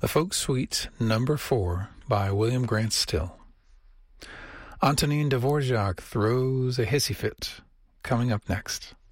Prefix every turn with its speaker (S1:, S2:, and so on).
S1: The Folk Suite Number 4 by William Grant Still. Antonin Dvorak throws a hissy fit. Coming up next.